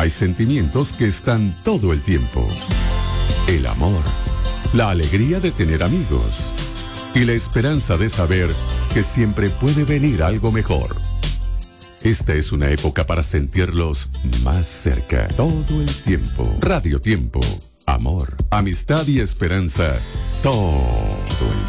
Hay sentimientos que están todo el tiempo. El amor, la alegría de tener amigos y la esperanza de saber que siempre puede venir algo mejor. Esta es una época para sentirlos más cerca, todo el tiempo. Radio Tiempo, amor, amistad y esperanza, todo el